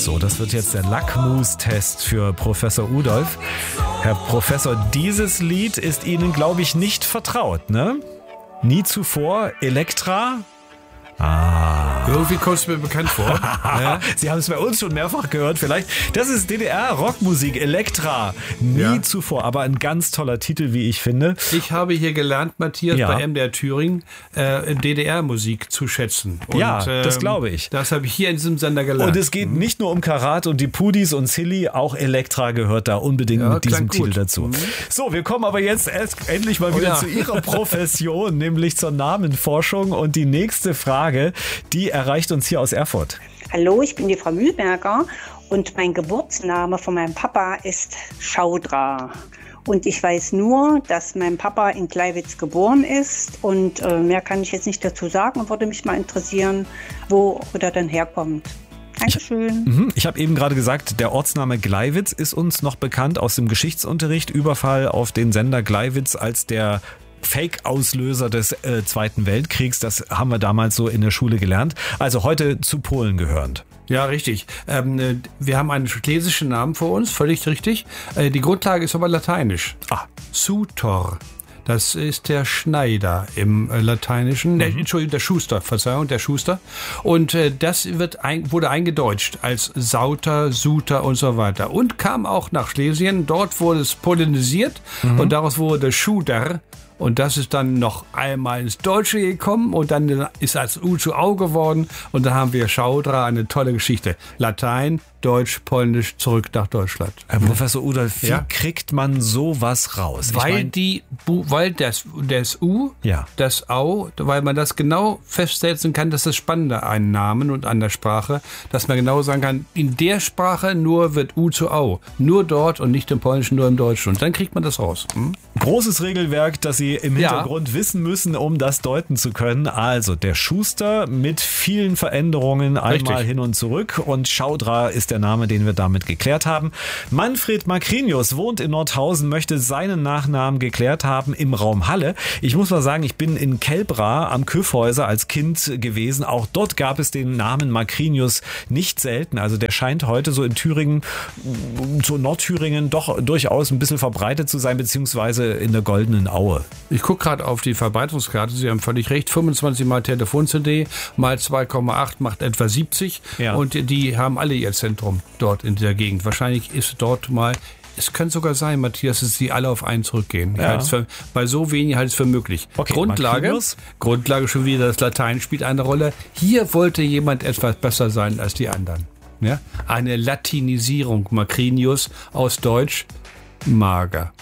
So, das wird jetzt der Lackmustest für Professor Udolf. Herr Professor, dieses Lied ist Ihnen, glaube ich, nicht vertraut, ne? Nie zuvor Elektra? Irgendwie kommt es mir bekannt vor. Ja. Sie haben es bei uns schon mehrfach gehört. Vielleicht, das ist DDR-Rockmusik, Elektra. Nie zuvor, aber ein ganz toller Titel, wie ich finde. Ich habe hier gelernt, Matthias, bei MDR Thüringen, DDR-Musik zu schätzen. Und, das glaube ich. Das habe ich hier in diesem Sender gelernt. Und es geht nicht nur um Karat und die Pudis und Silly, auch Elektra gehört da unbedingt mit diesem Titel dazu. So, wir kommen aber jetzt endlich mal wieder zu Ihrer Profession, nämlich zur Namenforschung. Und die nächste Frage, die erreicht uns hier aus Erfurt. Hallo, ich bin die Frau Mühlberger und mein Geburtsname von meinem Papa ist Schaudra. Und ich weiß nur, dass mein Papa in Gleiwitz geboren ist und mehr kann ich jetzt nicht dazu sagen und würde mich mal interessieren, wo er dann herkommt. Dankeschön. Ich habe eben gerade gesagt, der Ortsname Gleiwitz ist uns noch bekannt aus dem Geschichtsunterricht. Überfall auf den Sender Gleiwitz als der Fake-Auslöser des Zweiten Weltkriegs. Das haben wir damals so in der Schule gelernt. Also heute zu Polen gehörend. Ja, richtig. Wir haben einen schlesischen Namen vor uns, völlig richtig. Die Grundlage ist aber lateinisch. Sutor. Das ist der Schneider im Lateinischen. Entschuldigung, der Schuster, Verzeihung, der Schuster. Und das wurde eingedeutscht als Sauter, Suter und so weiter. Und kam auch nach Schlesien. Dort wurde es polynisiert und daraus wurde Schuder. Und das ist dann noch einmal ins Deutsche gekommen und dann ist als U zu Au geworden. Und da haben wir Schaudra, eine tolle Geschichte. Latein, Deutsch, Polnisch, zurück nach Deutschland. Herr Professor Udolf, wie kriegt man sowas raus? Weil das U, das Au, weil man das genau festsetzen kann, das ist das Spannende an Namen und an der Sprache, dass man genau sagen kann, in der Sprache nur wird U zu Au. Nur dort und nicht im Polnischen, nur im Deutschen. Und dann kriegt man das raus. Großes Regelwerk, das Sie im Hintergrund wissen müssen, um das deuten zu können. Also der Schuster mit vielen Veränderungen einmal hin und zurück und Schaudra ist der Name, den wir damit geklärt haben. Manfred Makrinius wohnt in Nordhausen, möchte seinen Nachnamen geklärt haben im Raum Halle. Ich muss mal sagen, ich bin in Kelbra am Kyffhäuser als Kind gewesen. Auch dort gab es den Namen Makrinius nicht selten. Also der scheint heute so in Thüringen, so Nordthüringen doch durchaus ein bisschen verbreitet zu sein, beziehungsweise in der Goldenen Aue. Ich gucke gerade auf die Verbreitungskarte. Sie haben völlig recht. 25 mal Telefon-CD mal 2,8 macht etwa 70. Ja. Und die haben alle ihr Zentrum dort in der Gegend. Wahrscheinlich ist dort mal, es könnte sogar sein, Matthias, dass sie alle auf einen zurückgehen. Ja. Bei so wenig halte ich es für möglich. Okay, Grundlage schon wieder, das Latein spielt eine Rolle. Hier wollte jemand etwas besser sein als die anderen. Ja? Eine Latinisierung, Makrinius aus Deutsch, mager.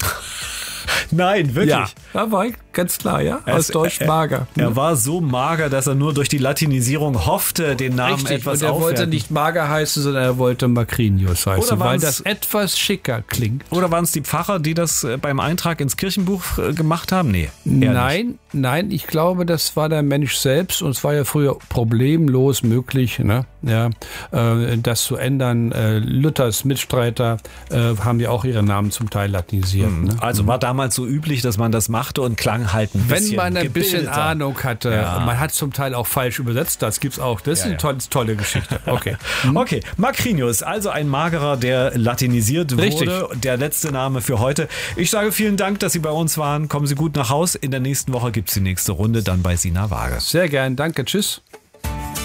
Nein, wirklich. Ja, war ganz klar, ja. Aus Deutsch mager. Er war so mager, dass er nur durch die Latinisierung hoffte, den Namen etwas aufwerten. Und er wollte nicht mager heißen, sondern er wollte Makrinius heißen, weil das etwas schicker klingt. Oder waren es die Pfarrer, die das beim Eintrag ins Kirchenbuch gemacht haben? Nee. Nein, ich glaube, das war der Mensch selbst und es war ja früher problemlos möglich, ne? Ja, das zu ändern. Luthers Mitstreiter haben ja auch ihre Namen zum Teil latinisiert. Ne? Also war damals so üblich, dass man das machte und klang halt ein bisschen Wenn man ein bisschen Ahnung hatte. Ja. Man hat zum Teil auch falsch übersetzt, das gibt's auch. Das ist eine tolle Geschichte. Okay. Okay, Makrinius, also ein Magerer, der latinisiert wurde. Richtig. Der letzte Name für heute. Ich sage vielen Dank, dass Sie bei uns waren. Kommen Sie gut nach Haus. In der nächsten Woche gibt's die nächste Runde, dann bei Sina Waage. Sehr gern, danke, tschüss.